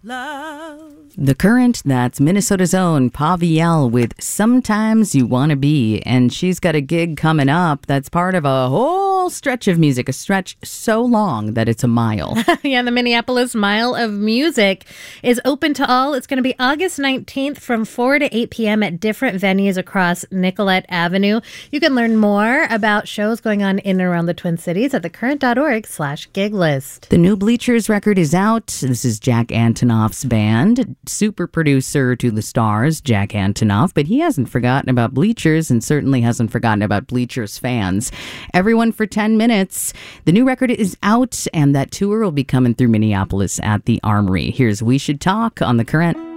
The Current, that's Minnesota's own Paviel with Sometimes You Wanna Be. And she's got a gig coming up that's part of a whole stretch of music, a stretch so long that it's a mile. Yeah, the Minneapolis Mile of Music is open to all. It's going to be August 19th from 4 to 8 p.m. at different venues across Nicollet Avenue. You can learn more about shows going on in and around the Twin Cities at thecurrent.org/gig list. The new Bleachers record is out. This is Jack Antonoff's band. Super producer to the stars, Jack Antonoff, but he hasn't forgotten about Bleachers and certainly hasn't forgotten about Bleachers fans. Everyone for 10 minutes. The new record is out, and that tour will be coming through Minneapolis at the Armory. Here's We Should Talk on The Current.